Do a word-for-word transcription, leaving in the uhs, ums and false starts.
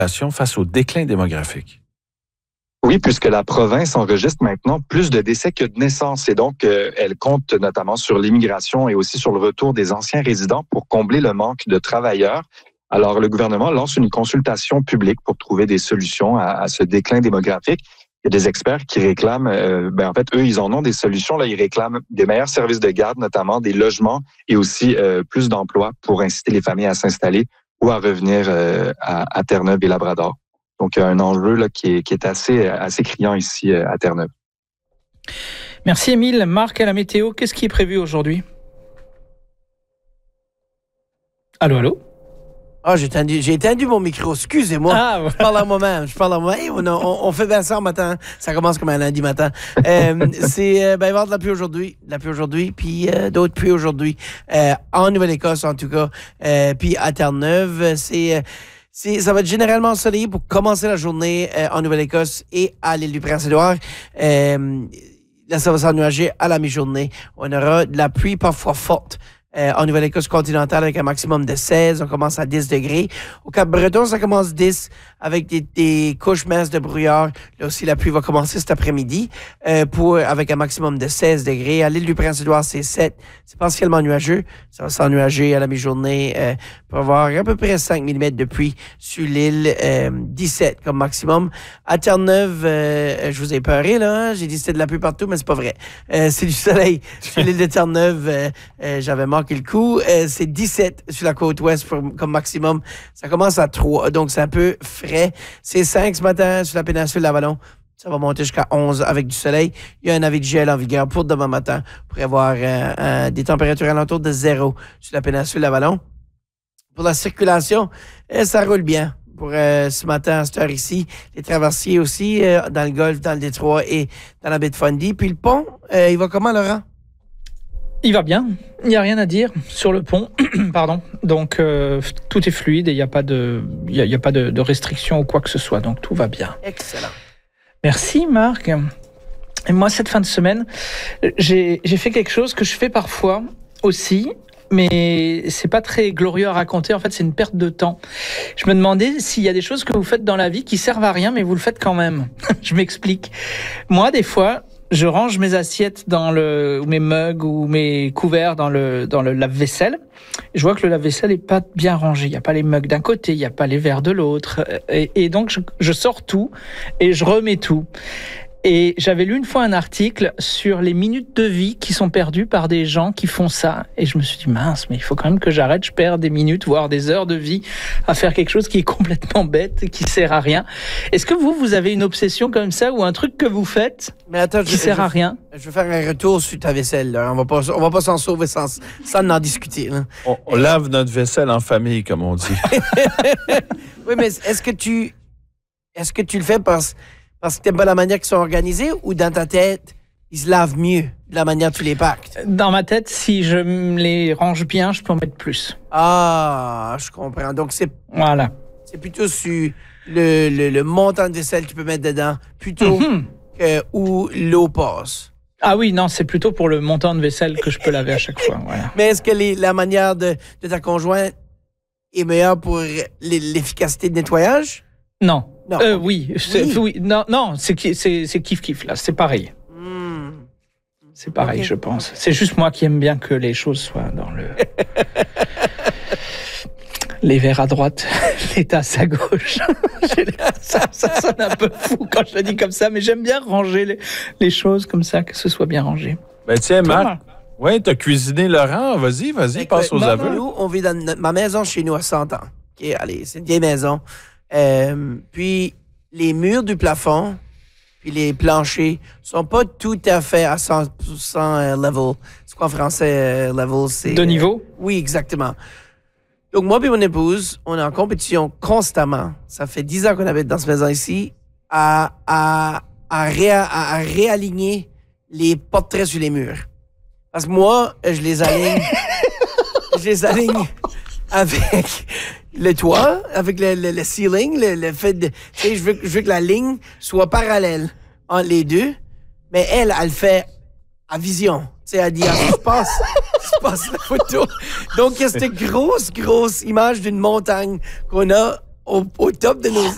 face au déclin démographique. Oui, puisque la province enregistre maintenant plus de décès que de naissances. Et donc, euh, elle compte notamment sur l'immigration et aussi sur le retour des anciens résidents pour combler le manque de travailleurs. Alors, le gouvernement lance une consultation publique pour trouver des solutions à, à ce déclin démographique. Il y a des experts qui réclament, euh, ben en fait, eux, ils en ont des solutions. Là, ils réclament des meilleurs services de garde, notamment des logements et aussi euh, plus d'emplois pour inciter les familles à s'installer ou à revenir euh, à, à Terre-Neuve et Labrador. Donc, il y a un enjeu là, qui est, qui est assez, assez criant ici à Terre-Neuve. Merci, Émile. Marc, à la météo, qu'est-ce qui est prévu aujourd'hui? Allô, allô? Ah, oh, j'ai étendu, j'ai étendu mon micro. Excusez-moi. Ah, ouais. Je parle à moi-même. Je parle à moi-même. Hey, on, on, on fait bien ça en matin. Ça commence comme un lundi matin. Euh, c'est, euh, ben, il va y avoir de la pluie aujourd'hui. De la pluie aujourd'hui, puis euh, d'autres pluies aujourd'hui. Euh, en Nouvelle-Écosse, en tout cas. Euh, puis à Terre-Neuve, c'est... Euh, C'est, ça va être généralement ensoleillé pour commencer la journée euh, en Nouvelle-Écosse et à l'île du Prince-Édouard. Euh, là, ça va s'ennuager à la mi-journée. On aura de la pluie parfois forte. Euh, en Nouvelle-Écosse continentale avec un maximum de seize, on commence à dix degrés. Au Cap-Breton, ça commence dix avec des, des couches minces de brouillard. Là aussi, la pluie va commencer cet après-midi euh, pour avec un maximum de seize degrés. À l'île du Prince-Édouard, c'est sept. C'est partiellement nuageux. Ça va s'ennuager à la mi-journée euh, pour avoir à peu près cinq millimètres de pluie sur l'île. Euh, dix-sept comme maximum. À Terre-Neuve, euh, je vous ai peuré, là. Hein? J'ai dit que c'était de la pluie partout, mais c'est pas vrai. Euh, c'est du soleil sur l'île de Terre-Neuve. Euh, euh, j'avais manqué le coup. Euh, c'est dix-sept sur la côte ouest pour, comme maximum. Ça commence à trois, donc c'est un peu frais. C'est cinq ce matin sur la péninsule d'Avalon. Ça va monter jusqu'à onze avec du soleil. Il y a un avis de gel en vigueur pour demain matin pour avoir euh, euh, des températures alentour de zéro sur la péninsule d'Avalon. Pour la circulation, euh, ça roule bien. Pour euh, ce matin, à cette heure ici, les traversiers aussi, euh, dans le Golfe, dans le Détroit et dans la baie de Fundy. Puis le pont, euh, il va comment, Laurent? Il va bien, il n'y a rien à dire sur le pont, pardon. Donc euh, tout est fluide et il n'y a pas de, il y a, il y a pas de, de restrictions ou quoi que ce soit, donc tout va bien. Excellent. Merci Marc. Et moi cette fin de semaine, j'ai, j'ai fait quelque chose que je fais parfois aussi, mais c'est pas très glorieux à raconter. En fait, c'est une perte de temps. Je me demandais s'il y a des choses que vous faites dans la vie qui servent à rien, mais vous le faites quand même. Je m'explique. Moi, des fois, je range mes assiettes dans le, ou mes mugs ou mes couverts dans le, dans le lave-vaisselle. Je vois que le lave-vaisselle est pas bien rangé. Il y a pas les mugs d'un côté, il y a pas les verres de l'autre. Et, et donc, je, je sors tout et je remets tout. Et j'avais lu une fois un article sur les minutes de vie qui sont perdues par des gens qui font ça. Et je me suis dit, mince, mais il faut quand même que j'arrête. Je perds des minutes, voire des heures de vie à faire quelque chose qui est complètement bête, qui sert à rien. Est-ce que vous, vous avez une obsession comme ça ou un truc que vous faites mais attends, qui je, sert je, à rien? Je vais faire un retour sur ta vaisselle. Là. On va pas, on va pas s'en sauver sans, sans en discuter. Là. On, on lave notre vaisselle en famille, comme on dit. Oui, mais est-ce que tu, est-ce que tu le fais parce Parce que t'aimes pas la manière qu'ils sont organisés ou dans ta tête, ils se lavent mieux de la manière dont tu les pactes? Dans ma tête, si je les range bien, je peux en mettre plus. Ah, je comprends. Donc, c'est, voilà. c'est plutôt sur le, le, le montant de vaisselle que tu peux mettre dedans, plutôt mm-hmm. que où l'eau passe. Ah oui, non, c'est plutôt pour le montant de vaisselle que je peux laver à chaque fois. Voilà. Mais est-ce que les, la manière de, de ta conjointe est meilleure pour l'efficacité de nettoyage? Non. Non. Euh, oui, c'est, oui. oui, non, non, c'est, c'est, c'est kiff-kiff, là, c'est pareil. Mm. C'est pareil, okay. Je pense. Okay. C'est juste moi qui aime bien que les choses soient dans le... les verres à droite, les tasses à gauche. ça, ça sonne un peu fou quand je le dis comme ça, mais j'aime bien ranger les, les choses comme ça, que ce soit bien rangé. Ben tiens, Marc, ouais, t'as cuisiné Laurent, vas-y, vas-y, fait passe que, aux aveux. Nous, on vit dans notre, ma maison chez nous à cent ans. Okay, allez, c'est une vieille maison. Euh, puis les murs du plafond puis les planchers sont pas tout à fait à cent pour cent level. C'est quoi en français euh, level? C'est, de niveau? Euh, oui, exactement. Donc moi et mon épouse, on est en compétition constamment. Ça fait dix ans qu'on habite dans cette maison ici à, à, à, réa, à, à réaligner les portraits sur les murs. Parce que moi, je les aligne, je les aligne avec le toit, avec le, le, le ceiling, le, le fait de... Tu sais, je veux, je veux que la ligne soit parallèle entre les deux, mais elle, elle le fait à vision. Tu sais, elle dit, ah, je passe, je passe la photo. Donc, il y a cette grosse, grosse image d'une montagne qu'on a au, au top de nos,